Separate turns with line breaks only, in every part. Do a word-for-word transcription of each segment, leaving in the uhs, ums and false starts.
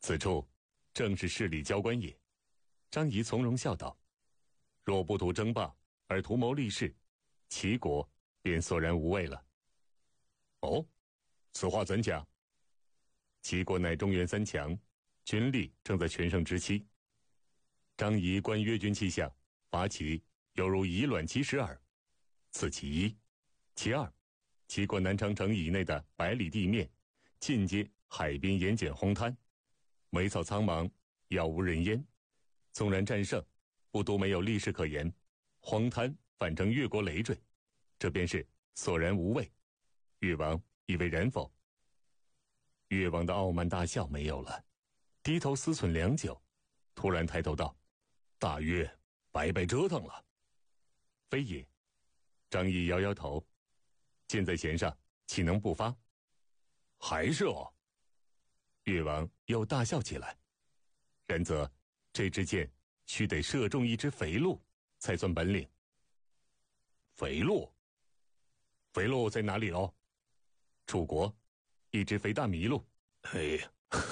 此处正是势力交关也。张仪从容笑道：若不图争霸而图谋立事，齐国便索然无味了。哦，此话怎讲？齐国乃中原三强，军力正在全盛之期。张仪观越军气象，伐齐犹如以卵击石耳。此其一。其二，齐国南长城以内的百里地面，尽皆海滨盐碱荒滩，梅草苍茫，杳无人烟。纵然战胜，不独没有力势可言，荒滩反成越国累赘，这便是索然无味。越王以为然否？越王的傲慢大笑没有了，低头思忖良久，突然抬头道：大约白白折腾了。非也。张仪摇摇头，箭在弦上，岂能不发？还是哦。越王又大笑起来。然则这支箭须得射中一只肥鹿，才算本领。肥鹿？肥鹿在哪里哦？楚国，一只肥大麋鹿。嘿，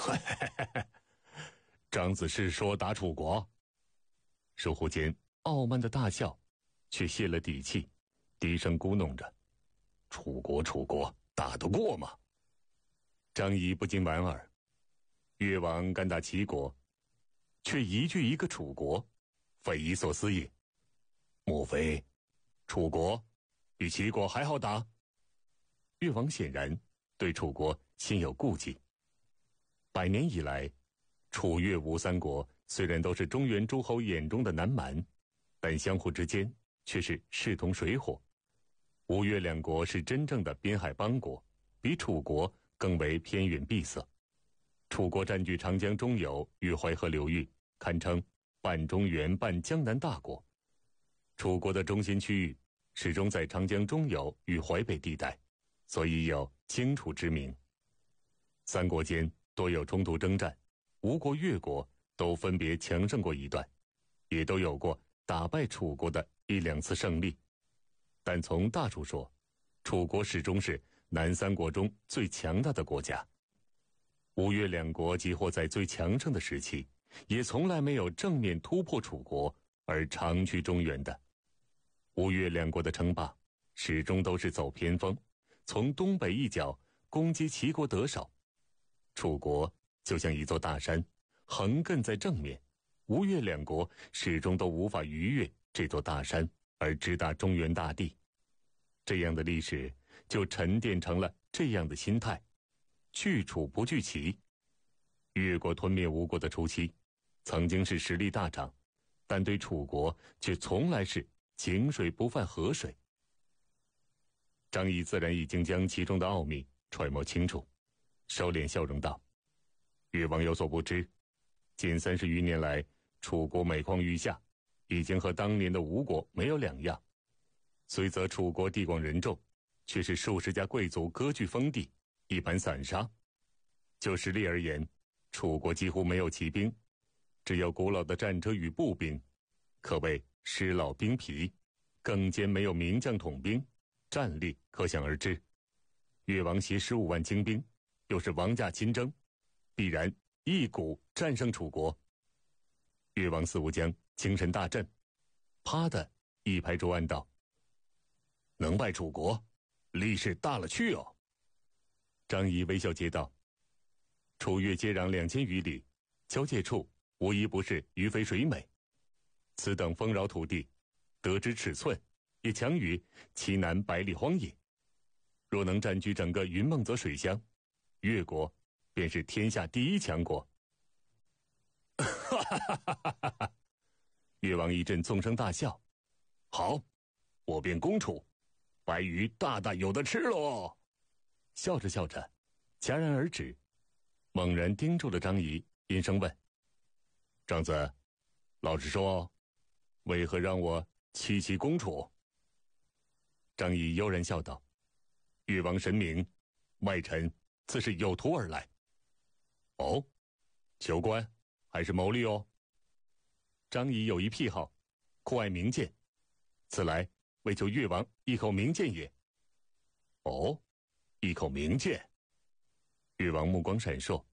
张子是说打楚国？倏忽间，傲慢的大笑，却泄了底气，低声咕哝着：楚国，楚国，打得过吗？张仪不禁莞尔，越王敢打齐国，却一句一个楚国，匪夷所思也。莫非楚国比齐国还好打？越王显然对楚国心有顾忌。百年以来，楚越吴三国虽然都是中原诸侯眼中的南蛮，但相互之间却是势同水火。吴越两国是真正的边海邦国，比楚国更为偏远闭塞。楚国占据长江中游与淮河流域，堪称半中原半江南大国。楚国的中心区域始终在长江中游与淮北地带，所以有荆楚之名。三国间多有冲突征战，吴国越国都分别强盛过一段，也都有过打败楚国的一两次胜利。但从大处说，楚国始终是南三国中最强大的国家。吴越两国即或在最强盛的时期，也从来没有正面突破楚国而长驱中原的。吴越两国的称霸始终都是走偏锋，从东北一角攻击齐国得手。楚国就像一座大山，横亘在正面，吴越两国始终都无法逾越这座大山而直达中原大地。这样的历史就沉淀成了这样的心态：惧楚不惧齐。越国吞灭吴国的初期，曾经是实力大涨，但对楚国却从来是井水不犯河水。张仪自然已经将其中的奥秘揣摩清楚，收敛笑容道：越王有所不知，近三十余年来，楚国每况愈下，已经和当年的吴国没有两样。虽则楚国地广人众，却是数十家贵族割据封地，一盘散沙。就实力而言，楚国几乎没有骑兵，只有古老的战车与步兵，可谓尸老兵疲，更兼没有名将统兵，战力可想而知。越王携十五万精兵，又是王驾亲征，必然一鼓战胜楚国。越王司无疆精神大振，啪的一拍桌案道：能败楚国，力势大了去哦。张仪微笑接道：楚越接壤两千余里，交界处无一不是鱼肥水美，此等丰饶土地，得之尺寸，也强于其南百里荒野。若能占据整个云梦泽水乡，越国便是天下第一强国。哈哈哈哈哈哈！越王一阵纵声大笑：好，我便攻楚，白鱼大大有得吃喽！笑着笑着，戛然而止，猛然盯住了张仪，阴声问：张子，老实说，为何让我弃其攻楚？张仪悠然笑道：越王神明，外臣自是有图而来。哦，求官还是谋利哦？张仪有一癖好，酷爱名剑，此来为求越王一口名剑也。哦，一口名剑。越王目光闪烁，